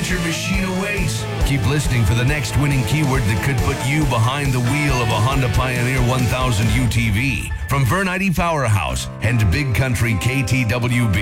Adventure machine awaits. Keep listening for the next winning keyword that could put you behind the wheel of a Honda Pioneer 1000 UTV. From Vern ID Powerhouse and Big Country KTWB.